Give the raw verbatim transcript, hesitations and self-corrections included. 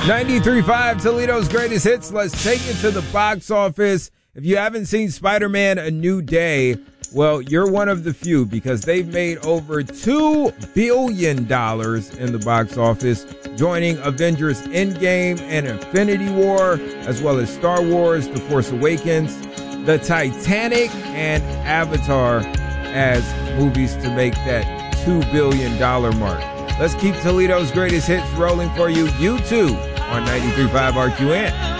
ninety-three point five Toledo's greatest hits. Let's take it to the box office. If you haven't seen Spider-Man A New Day, well, you're one of the few because they've made over two billion dollars in the box office, joining Avengers Endgame and Infinity War, as well as Star Wars, The Force Awakens, The Titanic, and Avatar as movies to make that two billion dollars mark. Let's keep Toledo's greatest hits rolling for you. You too on ninety-three point five R Q N.